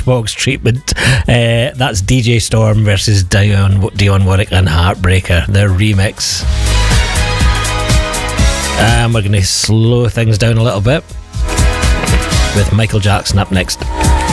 Matchbox treatment. That's DJ Storm versus Dionne Warwick and Heartbreaker, their remix. And we're going to slow things down a little bit with Michael Jackson up next.